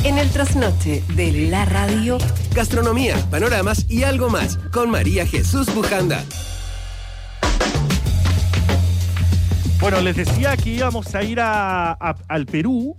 En el trasnoche de la radio, gastronomía, panoramas y algo más con María Jesús Bujanda. Bueno, les decía que íbamos a ir al Perú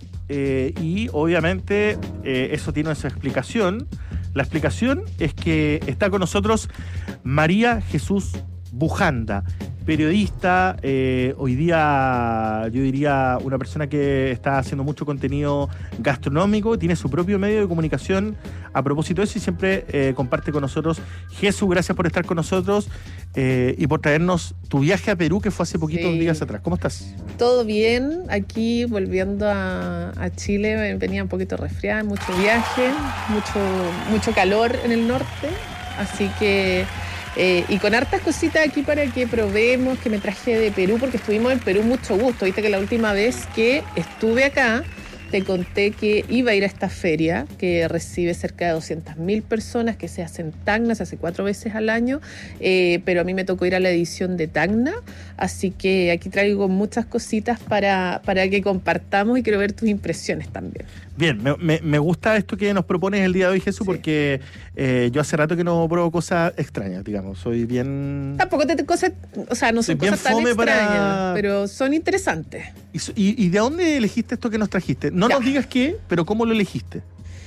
y obviamente eso tiene su explicación. La explicación es que está con nosotros María Jesús Bujanda, periodista, hoy día yo diría una persona que está haciendo mucho contenido gastronómico, tiene su propio medio de comunicación a propósito de eso y siempre comparte con nosotros. Jesús, gracias por estar con nosotros y por traernos tu viaje a Perú que fue hace poquitos días atrás. ¿Cómo estás? Todo bien, aquí volviendo a Chile, venía un poquito resfriada, mucho viaje, mucho calor en el norte, así que... y con hartas cositas aquí para que probemos, que me traje de Perú, porque estuvimos en Perú mucho gusto. Viste que la última vez que estuve acá, te conté que iba a ir a esta feria que recibe cerca de 200.000 personas, que se hace en Tacna, se hace 4 veces al año, pero a mí me tocó ir a la edición de Tacna, así que aquí traigo muchas cositas para que compartamos y quiero ver tus impresiones también. Bien, me gusta esto que nos propones el día de hoy, Jesús, sí. Porque yo hace rato que no pruebo cosas extrañas, digamos, soy bien... Tampoco cosas, o sea, no son cosas tan extrañas, pero son interesantes. ¿Y de dónde elegiste esto que nos trajiste? No nos digas qué, pero ¿cómo lo elegiste?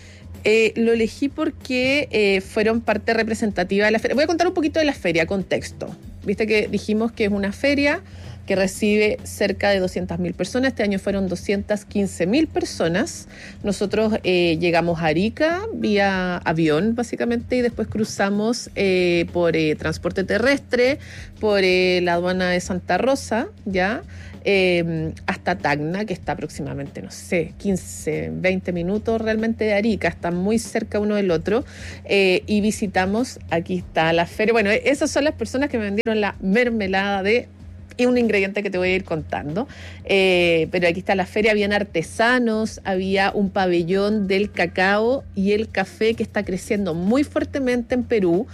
Lo elegí porque fueron parte representativa de la feria. Voy a contar un poquito de la feria, contexto. Viste que dijimos que es una feria que recibe cerca de 200.000 personas. Este año fueron 215.000 personas. Nosotros llegamos a Arica vía avión, básicamente, y después cruzamos por transporte terrestre, por la aduana de Santa Rosa, ¿ya? Hasta Tacna, que está aproximadamente, no sé, 15, 20 minutos realmente de Arica, está muy cerca uno del otro, y visitamos, aquí está la feria. Bueno, esas son las personas que me vendieron la mermelada y un ingrediente que te voy a ir contando, pero aquí está la feria, habían artesanos, había un pabellón del cacao y el café que está creciendo muy fuertemente en Perú,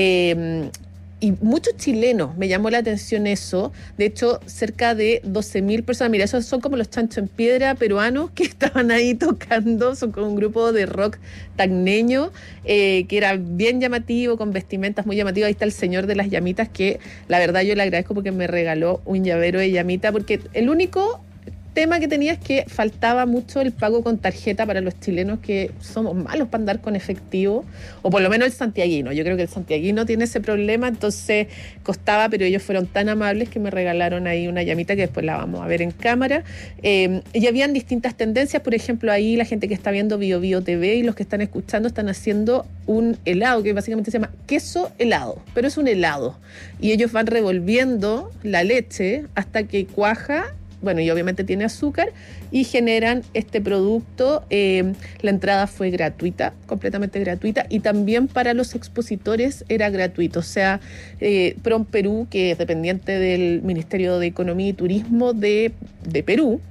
y muchos chilenos, me llamó la atención eso. De hecho, cerca de 12.000 personas. Mira, esos son como los chanchos en piedra peruanos que estaban ahí tocando. Son como un grupo de rock tacneño que era bien llamativo, con vestimentas muy llamativas. Ahí está el señor de las llamitas, que la verdad yo le agradezco porque me regaló un llavero de llamita, porque el único tema que tenía es que faltaba mucho el pago con tarjeta para los chilenos, que somos malos para andar con efectivo, o por lo menos el santiaguino. Yo creo que el santiaguino tiene ese problema, entonces costaba, pero ellos fueron tan amables que me regalaron ahí una llamita que después la vamos a ver en cámara. Y habían distintas tendencias, por ejemplo, ahí la gente que está viendo Bio Bio TV y los que están escuchando están haciendo un helado que básicamente se llama queso helado, pero es un helado. Y ellos van revolviendo la leche hasta que cuaja. Bueno, y obviamente tiene azúcar, y generan este producto. La entrada fue gratuita, completamente gratuita, y también para los expositores era gratuito. O sea, Prom Perú, que es dependiente del Ministerio de Economía y Turismo de Perú,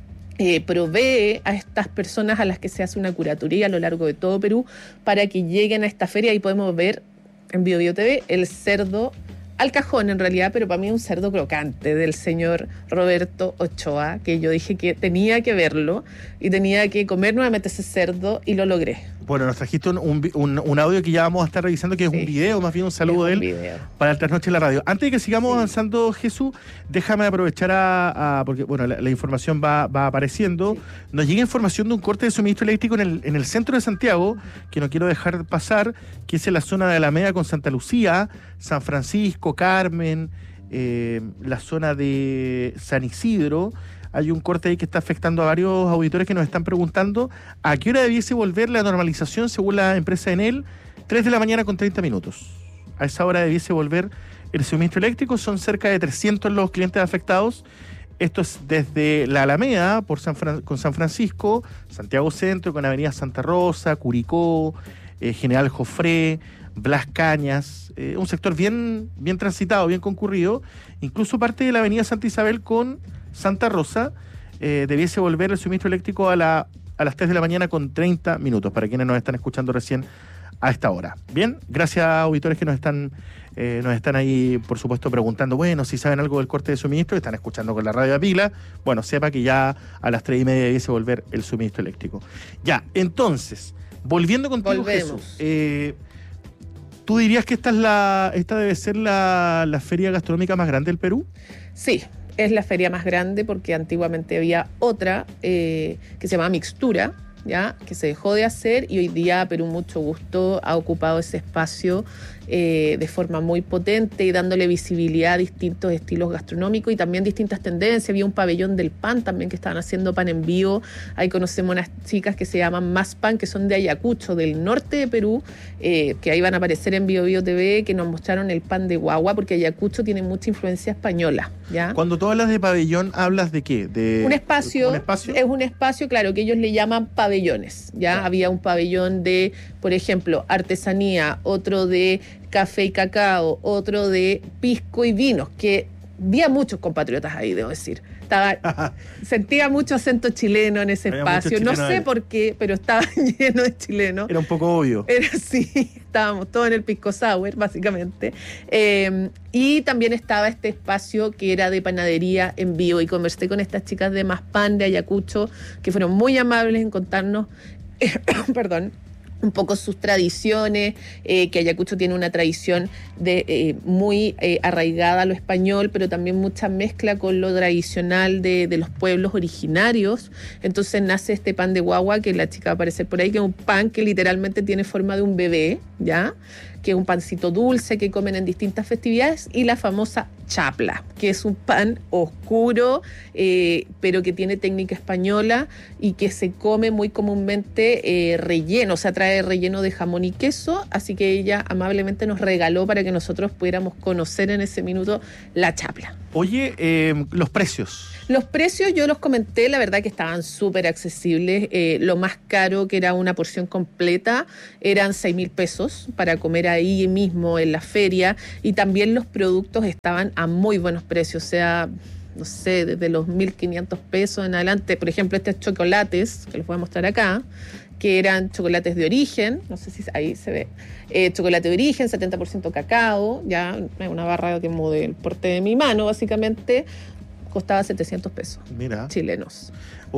provee a estas personas a las que se hace una curatoría a lo largo de todo Perú para que lleguen a esta feria. Y podemos ver en Bio Bio TV el cerdo al cajón en realidad, pero para mí un cerdo crocante del señor Roberto Ochoa, que yo dije que tenía que verlo y tenía que comer nuevamente ese cerdo, y lo logré. Bueno, nos trajiste un audio que ya vamos a estar revisando, que es un video, más bien un saludo de él video para el Trasnoche en la Radio. Antes de que sigamos avanzando, Jesús, déjame aprovechar porque bueno, la información va apareciendo. Sí. Nos llega información de un corte de suministro eléctrico en el centro de Santiago, que no quiero dejar pasar, que es en la zona de Alameda con Santa Lucía, San Francisco, Carmen, la zona de San Isidro. Hay un corte ahí que está afectando a varios auditores que nos están preguntando a qué hora debiese volver la normalización según la empresa Enel. 3 de la mañana con 30 minutos. A esa hora debiese volver el suministro eléctrico. Son cerca de 300 los clientes afectados. Esto es desde la Alameda con San Francisco, Santiago Centro, con Avenida Santa Rosa, Curicó, General Jofré, Blas Cañas, un sector bien transitado, bien concurrido. Incluso parte de la Avenida Santa Isabel con Santa Rosa, debiese volver el suministro eléctrico a las 3 de la mañana con 30 minutos, para quienes nos están escuchando recién a esta hora. Bien, gracias a auditores que nos están ahí, por supuesto, preguntando, bueno, si saben algo del corte de suministro, están escuchando con la radio a pila, bueno, sepa que ya a las 3:30 debe volver el suministro eléctrico. Ya, entonces, volviendo contigo, Volvemos. Jesús, ¿tú dirías que esta debe ser la feria gastronómica más grande del Perú? Sí, es la feria más grande porque antiguamente había otra que se llamaba Mixtura, ¿ya? Que se dejó de hacer y hoy día Perú Mucho Gusto ha ocupado ese espacio de forma muy potente y dándole visibilidad a distintos estilos gastronómicos y también distintas tendencias. Había un pabellón del pan también que estaban haciendo pan en vivo. Ahí conocemos unas chicas que se llaman Más Pan, que son de Ayacucho, del norte de Perú, que ahí van a aparecer en Bio Bio TV, que nos mostraron el pan de guagua, porque Ayacucho tiene mucha influencia española, ¿ya? Cuando tú hablas de pabellón, ¿hablas de qué? Un espacio, es un espacio, claro, que ellos le llaman pabellones, ¿ya? Había un pabellón de, por ejemplo, artesanía, otro de café y cacao, otro de pisco y vinos, que había muchos compatriotas ahí, debo decir. Sentía mucho acento chileno en ese espacio, no sé por qué, pero estaba lleno de chilenos. Era un poco obvio. Era así, estábamos todos en el pisco sour, básicamente. Y también estaba este espacio que era de panadería en vivo, y conversé con estas chicas de Más Pan de Ayacucho, que fueron muy amables en contarnos, perdón, un poco sus tradiciones, que Ayacucho tiene una tradición muy arraigada a lo español, pero también mucha mezcla con lo tradicional de los pueblos originarios. Entonces nace este pan de guagua, que la chica va a aparecer por ahí, que es un pan que literalmente tiene forma de un bebé, ¿ya? Que es un pancito dulce que comen en distintas festividades, y la famosa chapla, que es un pan oscuro, pero que tiene técnica española y que se come muy comúnmente relleno, o sea, trae relleno de jamón y queso, así que ella amablemente nos regaló para que nosotros pudiéramos conocer en ese minuto la chapla. Oye, los precios. Los precios yo los comenté, la verdad que estaban súper accesibles. Lo más caro, que era una porción completa, eran 6.000 pesos para comer ahí mismo en la feria, y también los productos estaban a muy buenos precios, o sea, no sé, desde los 1.500 pesos en adelante. Por ejemplo, estos chocolates, que les voy a mostrar acá, que eran chocolates de origen, no sé si ahí se ve, chocolate de origen, 70% cacao, ya una barra que mude el porte de mi mano, básicamente, costaba 700 pesos. Mira. Chilenos.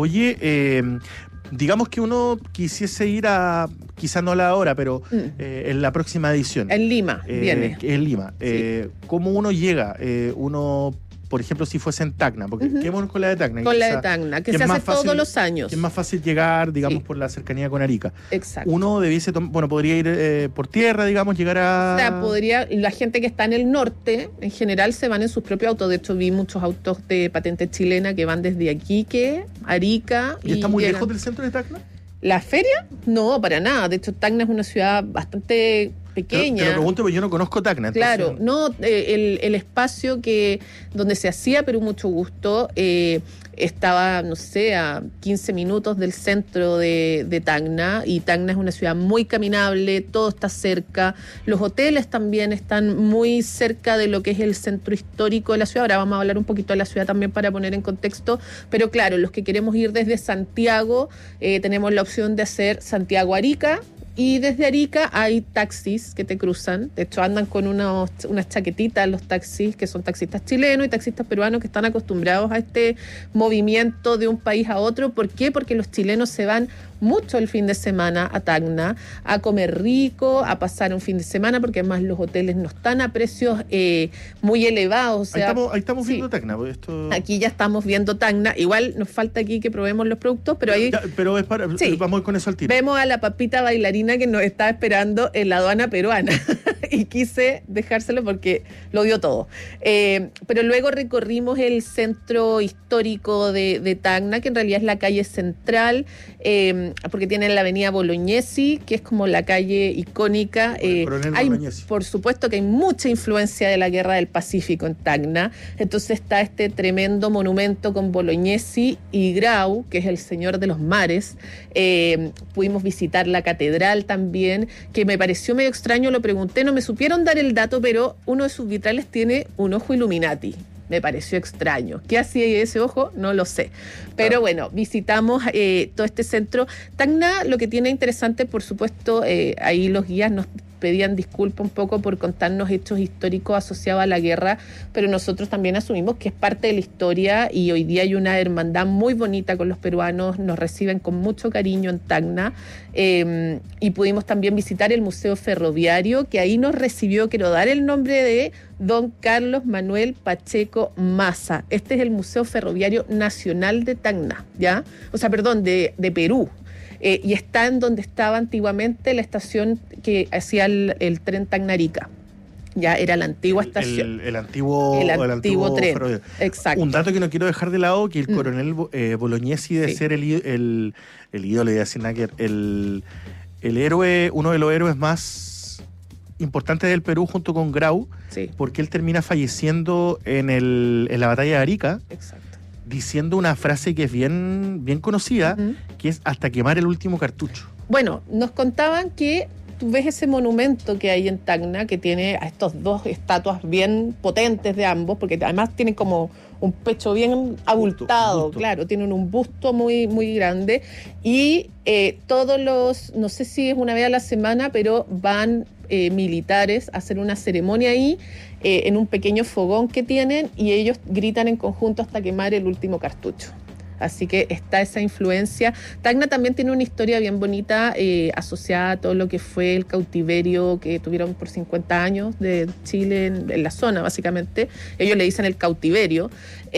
Oye, digamos que uno quisiese ir a, quizás no a la hora, pero en la próxima edición. En Lima, viene. En Lima. Sí. ¿Cómo uno llega? Uno, por ejemplo, si fuese en Tacna, porque quedémonos con la de Tacna. Con la de Tacna, que se hace todos los años. Que es más fácil llegar, digamos, Sí. por la cercanía con Arica. Exacto. Uno debiese, podría ir por tierra, digamos, llegar a... O sea, la gente que está en el norte, en general, se van en sus propios autos. De hecho, vi muchos autos de patente chilena que van desde Iquique, Arica. ¿Y está muy llegan. lejos del centro de Tacna? ¿La feria? No, para nada. De hecho, Tacna es una ciudad bastante pequeña. Te lo pregunto porque yo no conozco Tacna. Entonces... Claro, no, el espacio donde se hacía Perú Mucho Gusto estaba, no sé, a 15 minutos del centro de Tacna, y Tacna es una ciudad muy caminable, todo está cerca, los hoteles también están muy cerca de lo que es el centro histórico de la ciudad. Ahora vamos a hablar un poquito de la ciudad también para poner en contexto, pero claro, los que queremos ir desde Santiago, tenemos la opción de hacer Santiago-Arica, y desde Arica hay taxis que te cruzan. De hecho, andan con unas chaquetitas los taxis, que son taxistas chilenos y taxistas peruanos que están acostumbrados a este movimiento de un país a otro. ¿Por qué? Porque los chilenos se van mucho el fin de semana a Tacna a comer rico, a pasar un fin de semana, porque además los hoteles no están a precios muy elevados. O sea, ahí estamos sí. viendo Tacna. Esto... Aquí ya estamos viendo Tacna. Igual nos falta aquí que probemos los productos, pero ahí... Pero es para... Sí. Vamos con eso al tiro. Vemos a la papita bailarina que nos está esperando en la aduana peruana y quise dejárselo porque lo dio todo. Pero luego recorrimos el centro histórico de Tacna, que en realidad es la calle central, porque tienen la avenida Bolognesi, que es como la calle icónica. Por supuesto que hay mucha influencia de la Guerra del Pacífico en Tacna. Entonces está este tremendo monumento con Bolognesi y Grau, que es el señor de los mares. Pudimos visitar la catedral también, que me pareció medio extraño, lo pregunté, no me supieron dar el dato, pero uno de sus vitrales tiene un ojo Illuminati. Me pareció extraño. ¿Qué hacía ese ojo? No lo sé. Pero bueno, visitamos todo este centro. Tacna, lo que tiene interesante, por supuesto, ahí los guías nos pedían disculpas un poco por contarnos hechos históricos asociados a la guerra, pero nosotros también asumimos que es parte de la historia y hoy día hay una hermandad muy bonita con los peruanos, nos reciben con mucho cariño en Tacna, y pudimos también visitar el Museo Ferroviario, que ahí nos recibió, quiero dar el nombre de don Carlos Manuel Pacheco Maza. Este es el Museo Ferroviario Nacional de Tacna, ¿ya? O sea, perdón, de Perú. Y está en donde estaba antiguamente la estación que hacía el tren Tacna-Arica. Ya era la antigua estación. El antiguo tren. ferroviario. Exacto. Un dato que no quiero dejar de lado, que el coronel Bolognesi debe ser el ídolo, iba a decir el héroe, uno de los héroes más importantes del Perú junto con Grau, porque él termina falleciendo en la batalla de Arica. Exacto. Diciendo una frase que es bien conocida, que es hasta quemar el último cartucho. Bueno, nos contaban que tú ves ese monumento que hay en Tacna, que tiene a estos dos estatuas bien potentes de ambos, porque además tienen como un pecho bien abultado, busto. Claro, tienen un busto muy, muy grande, y todos los, no sé si es una vez a la semana, pero van militares a hacer una ceremonia ahí, en un pequeño fogón que tienen, y ellos gritan en conjunto hasta quemar el último cartucho. Así que está esa influencia. Tacna también tiene una historia bien bonita asociada a todo lo que fue el cautiverio que tuvieron por 50 años de Chile en la zona, básicamente. Ellos le dicen el cautiverio,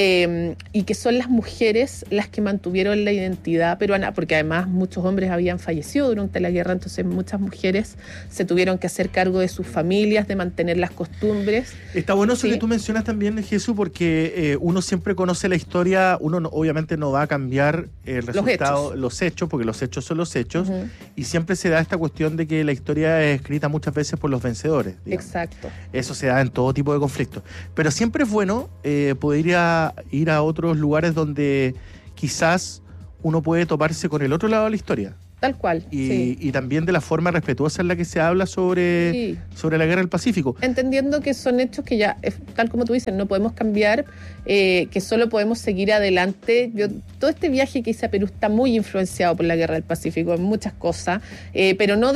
y que son las mujeres las que mantuvieron la identidad peruana, porque además muchos hombres habían fallecido durante la guerra, entonces muchas mujeres se tuvieron que hacer cargo de sus familias, de mantener las costumbres. Está bueno eso que tú mencionas también, Jesús, porque uno siempre conoce la historia, uno obviamente no va a cambiar el resultado, los hechos, porque los hechos son los hechos, y siempre se da esta cuestión de que la historia es escrita muchas veces por los vencedores, digamos. Exacto. Eso se da en todo tipo de conflictos. Pero siempre es bueno poder ir a otros lugares donde quizás uno puede toparse con el otro lado de la historia. Tal cual. Y también de la forma respetuosa en la que se habla sobre la guerra del Pacífico. Entendiendo que son hechos que ya, tal como tú dices, no podemos cambiar, que solo podemos seguir adelante. Todo este viaje que hice a Perú está muy influenciado por la guerra del Pacífico en muchas cosas, pero no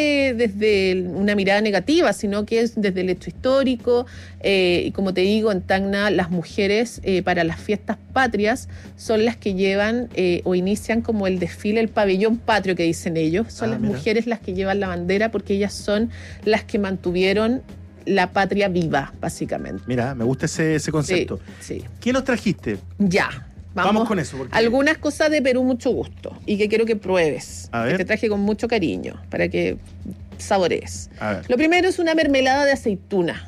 desde una mirada negativa, sino que es desde el hecho histórico. Y como te digo, en Tacna las mujeres para las fiestas patrias son las que llevan o inician como el desfile, el pabellón patrio que dicen ellos. Son las mujeres las que llevan la bandera, porque ellas son las que mantuvieron la patria viva, básicamente. Mira, me gusta ese concepto. Sí. ¿Qué nos trajiste? Ya. Vamos con eso. Porque algunas cosas de Perú, mucho gusto, y que quiero que pruebes. A ver. Que te traje con mucho cariño, para que saborees. Lo primero es una mermelada de aceituna.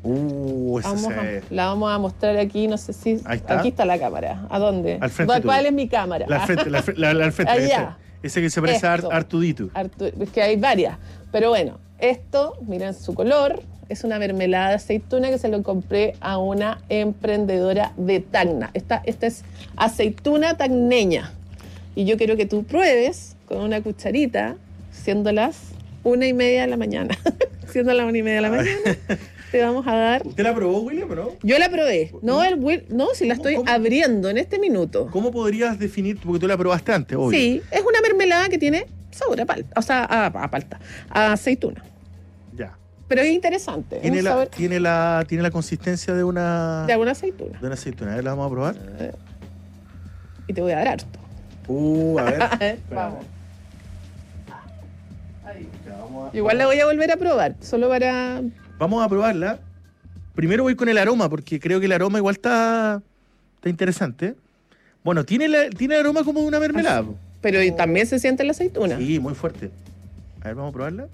La vamos a mostrar aquí, no sé si... Ahí está. Aquí está la cámara. ¿A dónde? Al frente. ¿Cuál es mi cámara? Al frente. Allá. Ese que se parece a Artudito. Es que hay varias. Pero bueno, esto, miren su color, es una mermelada de aceituna que se lo compré a una emprendedora de Tacna. Esta es aceituna tacneña. Y yo quiero que tú pruebes con una cucharita, siendo las 1:30 de la mañana. Siendo las 1:30 de la mañana. Te vamos a dar... ¿Usted la probó, William, o no? Yo la probé. No, si la estoy abriendo en este minuto. ¿Cómo podrías definir? Porque tú la probaste antes, obvio. Sí, es una mermelada que tiene sabor a palta. O sea, a palta. A aceituna. Ya. Pero es interesante. Tiene la consistencia de una... De alguna aceituna. De una aceituna. A ver, la vamos a probar. Y te voy a dar harto. A ver. A ver, vamos. Ahí. Igual la voy a volver a probar, solo para... Vamos a probarla. Primero voy con el aroma, porque creo que el aroma igual está interesante. Bueno, tiene el aroma como de una mermelada. Pero también se siente la aceituna. Sí, muy fuerte. A ver, vamos a probarla.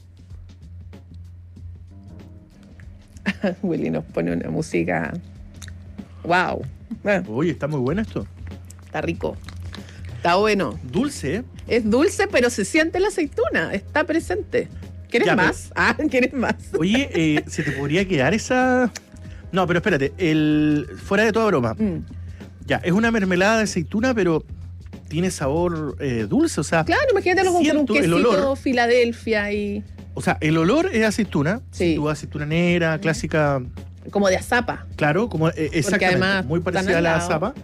Willy nos pone una música... ¡Wow! Oye, está muy bueno esto. Está rico. Está bueno. Dulce, ¿eh? Es dulce, pero se siente la aceituna. Está presente. ¿Quieres más? ¿Quieres más? Oye, ¿se te podría quedar esa...? No, pero espérate. Fuera de toda broma. Ya, es una mermelada de aceituna, pero tiene sabor dulce, o sea... Claro, imagínatelo con un quesito Filadelfia y... O sea, el olor es aceituna. Sí. Aceituna negra, clásica como de azapa. Claro, como exactamente, además muy parecida a la azapa.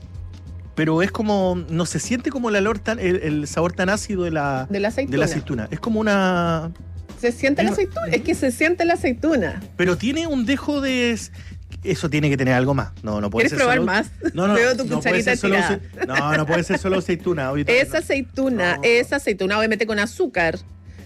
Pero es como, no se siente como el sabor tan ácido de la aceituna. Es como una... Se siente la aceituna, es que se siente la aceituna. Pero tiene un dejo de... Eso tiene que tener algo más. No puede ser. ¿Quieres probar más? No, veo tu cucharita tirada. No puede ser solo aceituna. Es aceituna, obviamente con azúcar.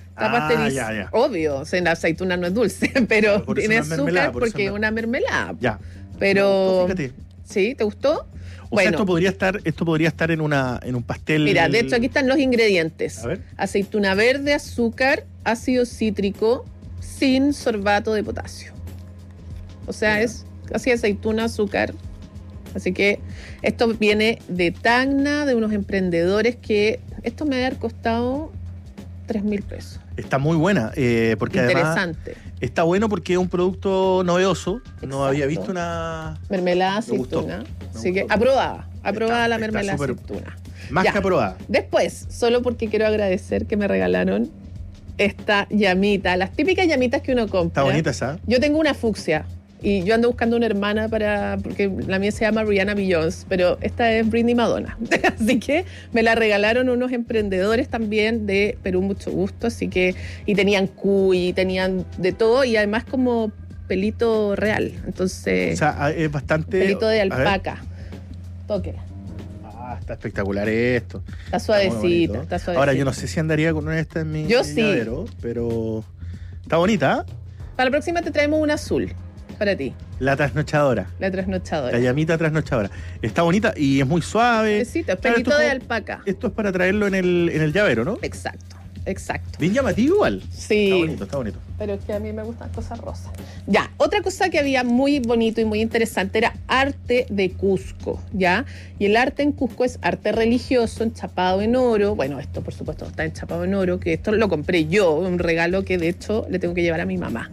Ya. Obvio, o sea, la aceituna no es dulce, pero tiene azúcar porque es una mermelada. Ya. Pero... Fíjate. ¿Sí? ¿Te gustó? O sea, esto podría estar en un pastel. Mira, de hecho aquí están los ingredientes. A ver. Aceituna verde, azúcar, ácido cítrico, sin sorbato de potasio. O sea, es así aceituna, azúcar. Así que esto viene de Tacna, de unos emprendedores que esto me debe haber costado 3.000 pesos. Está muy buena, porque interesante. Además está bueno porque es un producto novedoso. Exacto. No había visto una mermelada aceituna. Así que aprobada la mermelada aceituna. Más que aprobada. Después, solo porque quiero agradecer que me regalaron esta llamita, las típicas llamitas que uno compra. Está bonita esa. Yo tengo una fucsia y yo ando buscando una hermana porque la mía se llama Rihanna Beyoncé, pero esta es Britney Madonna. Así que me la regalaron unos emprendedores también de Perú, mucho gusto. Así que, y tenían cuy, tenían de todo, y además como pelito real. Entonces, o sea, es bastante... pelito de alpaca. Tóquela. Está espectacular esto. Está suavecita, está suavecita. Ahora, yo no sé si andaría con una de estas en mi llavero, pero está bonita. Para la próxima te traemos una azul para ti. La trasnochadora. La trasnochadora. La llamita trasnochadora. Está bonita y es muy suave. Necesito, pelito de alpaca. Esto es para traerlo en el llavero, ¿no? Exacto. Bien llamativo igual. Sí. Está bonito. Pero es que a mí me gustan cosas rosas. Ya, otra cosa que había muy bonito y muy interesante era arte de Cusco, ¿ya? Y el arte en Cusco es arte religioso, enchapado en oro. Bueno, esto por supuesto está enchapado en oro, que esto lo compré yo, un regalo que de hecho le tengo que llevar a mi mamá.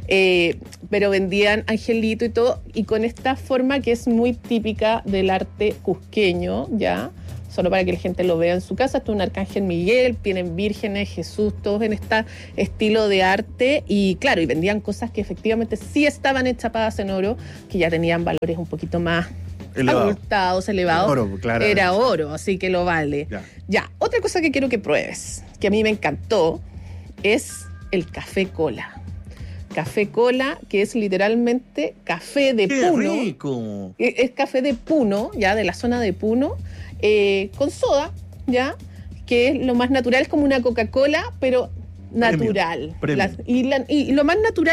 Pero vendían angelito y todo, y con esta forma que es muy típica del arte cusqueño, ¿ya? Solo para que la gente lo vea en su casa. Esto es un Arcángel Miguel, tienen vírgenes, Jesús, todos en este estilo de arte. Y claro, y vendían cosas que efectivamente sí estaban enchapadas en oro, que ya tenían valores un poquito más abultados, elevados. Oro, claro. Era oro, así que lo vale. Ya, otra cosa que quiero que pruebes, que a mí me encantó, es el café cola. Café cola, que es literalmente café de Puno. ¡Qué rico! Es café de Puno, ya de la zona de Puno, con soda, ya, que es lo más natural, es como una Coca-Cola, pero natural. Premium. Y lo más natural